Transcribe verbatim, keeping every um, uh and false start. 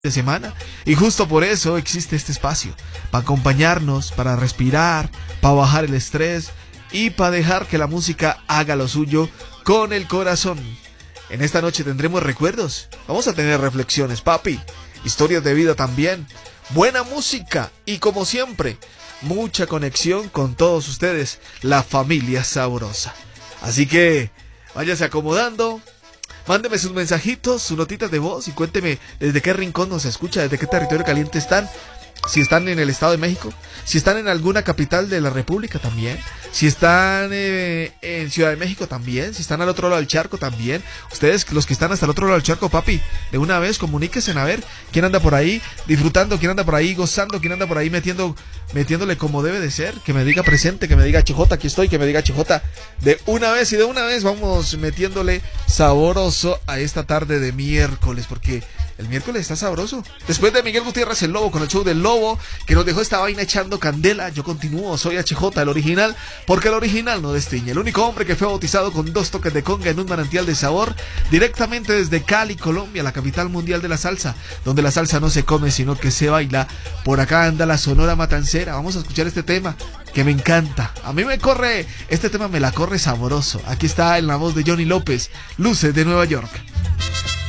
de semana, y justo por eso existe este espacio, para acompañarnos, para respirar, para bajar el estrés y para dejar que la música haga lo suyo con el corazón. En esta noche tendremos recuerdos, vamos a tener reflexiones, papi, historias de vida también, buena música y, como siempre, mucha conexión con todos ustedes, la familia sabrosa. Así que váyase acomodando. Mándeme sus mensajitos, sus notitas de voz y cuénteme desde qué rincón nos escucha, desde qué territorio caliente están. Si están en el Estado de México, si están en alguna capital de la República también, si están eh, en Ciudad de México también, si están al otro lado del charco también. Ustedes, los que están hasta el otro lado del charco, papi, de una vez comuníquense a ver quién anda por ahí disfrutando, quién anda por ahí gozando, quién anda por ahí metiendo, metiéndole como debe de ser, que me diga presente, que me diga Chijota, aquí estoy, que me diga Chijota, de una vez y de una vez vamos metiéndole saboroso a esta tarde de miércoles, porque el miércoles está sabroso. Después de Miguel Gutiérrez el Lobo con el show del Lobo, que nos dejó esta vaina echando candela, yo continúo, soy H J, el original, porque el original no destiñe. El único hombre que fue bautizado con dos toques de conga en un manantial de sabor, directamente desde Cali, Colombia, la capital mundial de la salsa, donde la salsa no se come, sino que se baila. Por acá anda la Sonora Matancera. Vamos a escuchar este tema que me encanta. A mí me corre, este tema me la corre sabroso. Aquí está en la voz de Johnny López, Luces de Nueva York.